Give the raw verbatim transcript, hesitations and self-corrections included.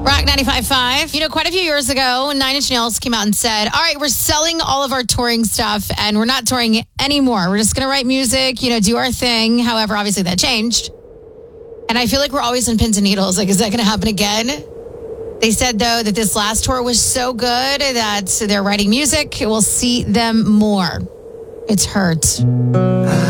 Rock ninety-five point five. You know, quite a few years ago, Nine Inch Nails came out and said, all right, we're selling all of our touring stuff and we're not touring anymore. We're just going to write music, you know, do our thing. However, obviously that changed. And I feel like we're always on pins and needles. Like, is that going to happen again? They said, though, that this last tour was so good that they're writing music. We'll see them more. It's hurt.